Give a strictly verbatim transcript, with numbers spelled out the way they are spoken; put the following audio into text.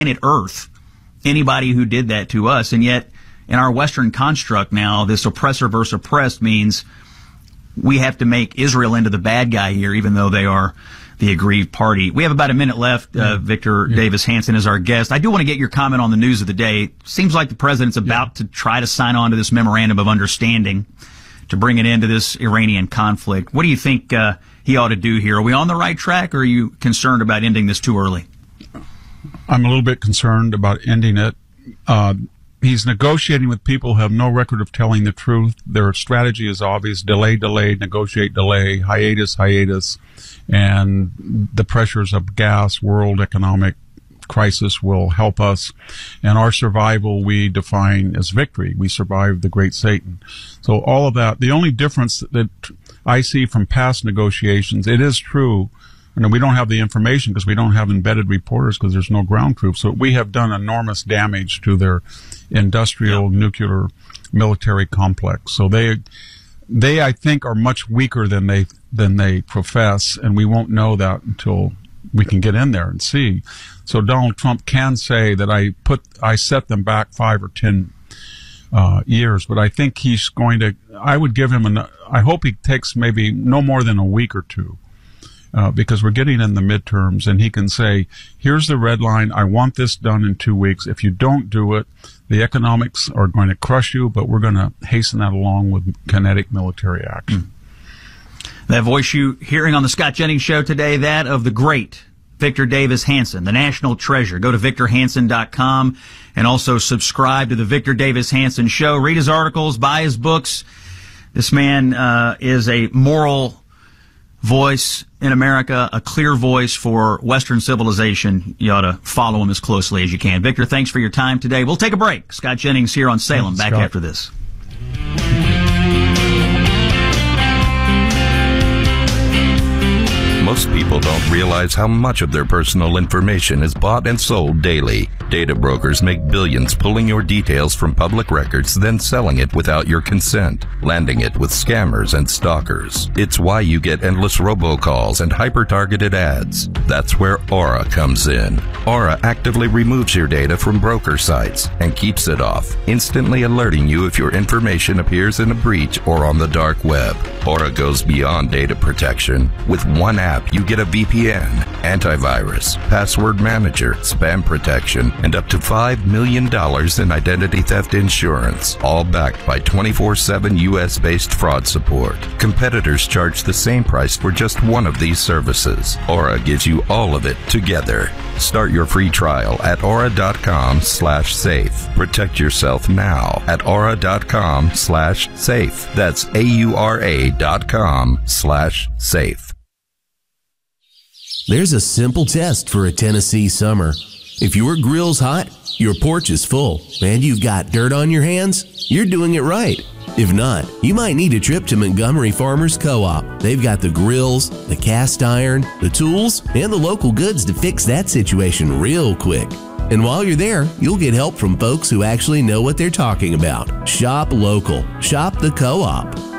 planet Earth anybody who did that to us. And yet, in our Western construct now, this oppressor versus oppressed means we have to make Israel into the bad guy here, even though they are the aggrieved party. We have about a minute left. Uh, Victor yeah. Davis Hanson is our guest. I do want to get your comment on the news of the day. Seems like the president's about yeah. to try to sign on to this memorandum of understanding to bring an end to this Iranian conflict. What do you think uh, he ought to do here? Are we on the right track, or are you concerned about ending this too early? I'm a little bit concerned about ending it. Uh, he's negotiating with people who have no record of telling the truth. Their strategy is obvious: delay, delay, negotiate, delay, hiatus, hiatus. And the pressures of gas, world economic crisis will help us. And our survival we define as victory. We survived the great Satan. So all of that, the only difference that I see from past negotiations, it is true, you know, we don't have the information because we don't have embedded reporters because there's no ground troops. So we have done enormous damage to their industrial, yeah. nuclear, military complex. So they, they, I think, are much weaker than they than they profess, and we won't know that until we can get in there and see. So Donald Trump can say that I put I set them back five or ten uh, years, but I think he's going to. I would give him an. I hope he takes maybe no more than a week or two. Uh, because we're getting in the midterms, and he can say, here's the red line, I want this done in two weeks. If you don't do it, the economics are going to crush you, but we're going to hasten that along with kinetic military action. Mm. That voice you hearing on the Scott Jennings Show today, that of the great Victor Davis Hanson, the national treasure. Go to victor hanson dot com and also subscribe to the Victor Davis Hanson Show. Read his articles, buy his books. This man uh, is a moral voice in America, a clear voice for Western civilization. You ought to follow him as closely as you can. Victor, thanks for your time today. We'll take a break. Scott Jennings here on Salem. Back after this. Most people don't realize how much of their personal information is bought and sold daily. Data brokers make billions pulling your details from public records, then selling it without your consent, landing it with scammers and stalkers. It's why you get endless robocalls and hyper-targeted ads. That's where Aura comes in. Aura actively removes your data from broker sites and keeps it off, instantly alerting you if your information appears in a breach or on the dark web. Aura goes beyond data protection. With one app, you get a V P N, antivirus, password manager, spam protection, and up to five million dollars in identity theft insurance, all backed by twenty-four seven U S-based fraud support. Competitors charge the same price for just one of these services. Aura gives you all of it together. Start your free trial at aura.com slash safe. Protect yourself now at aura.com slash safe. That's A-U-R-A dot com slash safe. There's a simple test for a Tennessee summer. If your grill's hot, your porch is full, and you've got dirt on your hands, you're doing it right. If not, you might need a trip to Montgomery Farmers Co-op. They've got the grills, the cast iron, the tools, and the local goods to fix that situation real quick. And while you're there, you'll get help from folks who actually know what they're talking about. Shop local. Shop the Co-op.